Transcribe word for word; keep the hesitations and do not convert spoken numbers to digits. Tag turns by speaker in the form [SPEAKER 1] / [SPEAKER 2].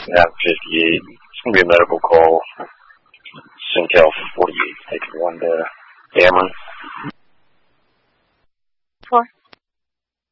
[SPEAKER 1] Nav fifty-eight. It's going to be a medical call. Syntel forty-eight. Take one to Cameron.
[SPEAKER 2] Four.